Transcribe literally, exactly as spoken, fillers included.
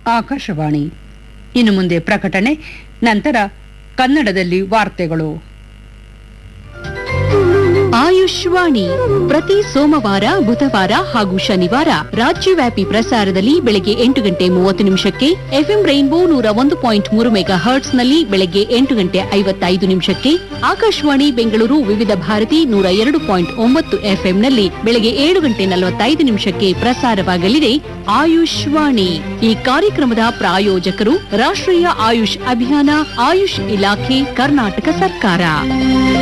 ಆಕಾಶವಾಣಿ. ಇನ್ನು ಮುಂದೆ ಪ್ರಕಟಣೆ, ನಂತರ ಕನ್ನಡದಲ್ಲಿ ವಾರ್ತೆಗಳು. ಆಯುಷ್ವಾಣಿ ಪ್ರತಿ ಸೋಮವಾರ, ಬುಧವಾರ ಹಾಗೂ ಶನಿವಾರ ರಾಜ್ಯವ್ಯಾಪಿ ಪ್ರಸಾರದಲ್ಲಿ ಬೆಳಗ್ಗೆ ಎಂಟು ಗಂಟೆ ಮೂವತ್ತು ನಿಮಿಷಕ್ಕೆ, ಎಫ್ಎಂ ರೈನ್ಬೋ ನೂರ ಒಂದು ಪಾಯಿಂಟ್ ಮೂರು ಮೆಗಾ ಹರ್ಟ್ಸ್ ನಲ್ಲಿ ಬೆಳಗ್ಗೆ ಎಂಟು ಗಂಟೆ ಐವತ್ತೈದು ನಿಮಿಷಕ್ಕೆ, ಆಕಾಶವಾಣಿ ಬೆಂಗಳೂರು ವಿವಿಧ ಭಾರತಿ ನೂರ ಎರಡು ಪಾಯಿಂಟ್ ಒಂಬತ್ತು ಎಫ್ಎಂ ನಲ್ಲಿ ಬೆಳಗ್ಗೆ ಏಳು ಗಂಟೆ ನಲವತ್ತೈದು ನಿಮಿಷಕ್ಕೆ ಪ್ರಸಾರವಾಗಲಿದೆ ಆಯುಷ್ವಾಣಿ. ಈ ಕಾರ್ಯಕ್ರಮದ ಪ್ರಾಯೋಜಕರು ರಾಷ್ಟ್ರೀಯ ಆಯುಷ್ ಅಭಿಯಾನ, ಆಯುಷ್ ಇಲಾಖೆ, ಕರ್ನಾಟಕ ಸರ್ಕಾರ.